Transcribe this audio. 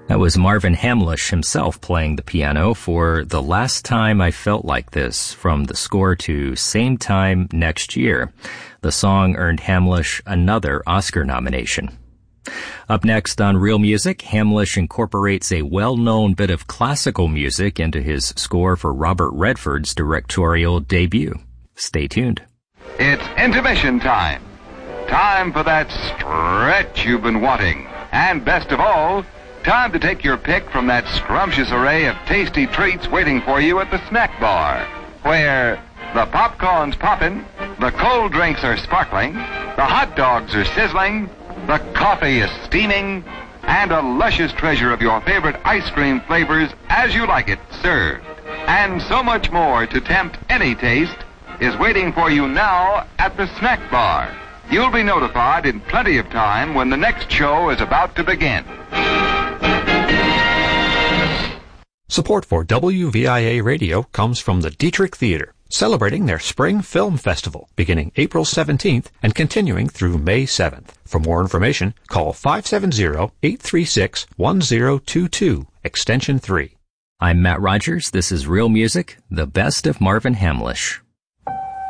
That was Marvin Hamlisch himself playing the piano for The Last Time I Felt Like This from the score to Same Time Next Year. The song earned Hamlisch another Oscar nomination. Up next on Real Music, Hamlisch incorporates a well-known bit of classical music into his score for Robert Redford's directorial debut. Stay tuned. It's intermission time. Time for that stretch you've been wanting. And best of all, time to take your pick from that scrumptious array of tasty treats waiting for you at the snack bar, where the popcorn's popping, the cold drinks are sparkling, the hot dogs are sizzling, the coffee is steaming, and a luscious treasure of your favorite ice cream flavors as you like it served. And so much more to tempt any taste is waiting for you now at the snack bar. You'll be notified in plenty of time when the next show is about to begin. Support for WVIA Radio comes from the Dietrich Theater, celebrating their Spring Film Festival beginning April 17th and continuing through May 7th. For more information, call 570-836-1022, extension 3. I'm Matt Rogers. This is Real Music, the best of Marvin Hamlisch.